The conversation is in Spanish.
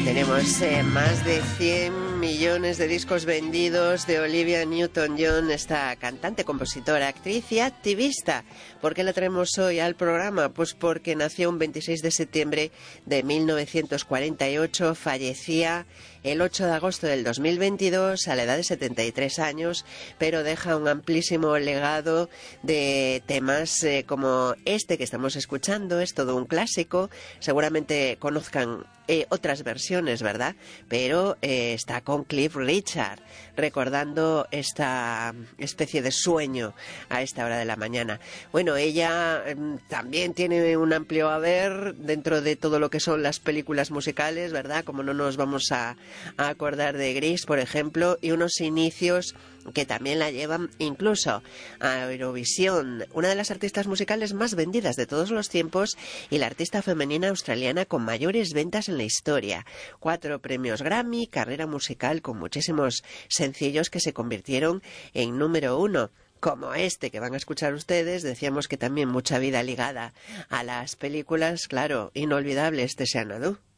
Tenemos más de 100 millones de discos vendidos de Olivia Newton-John, esta cantante, compositora, actriz y activista. ¿Por qué la traemos hoy al programa? Pues porque nació un 26 de septiembre de 1948, fallecía el 8 de agosto del 2022 a la edad de 73 años, pero deja un amplísimo legado de temas como este que estamos escuchando. Es todo un clásico, seguramente conozcan otras versiones, ¿verdad? Pero está con Cliff Richard, recordando esta especie de sueño a esta hora de la mañana. Bueno, ella también tiene un amplio haber dentro de todo lo que son las películas musicales, ¿verdad? Como no nos vamos a acordar de Grease, por ejemplo, y unos inicios que también la llevan incluso a Eurovisión, una de las artistas musicales más vendidas de todos los tiempos y la artista femenina australiana con mayores ventas en la historia. 4 premios Grammy, carrera musical con muchísimos sencillos que se convirtieron en número 1. Como este que van a escuchar ustedes, decíamos que también mucha vida ligada a las películas, claro, inolvidable este Xanadu.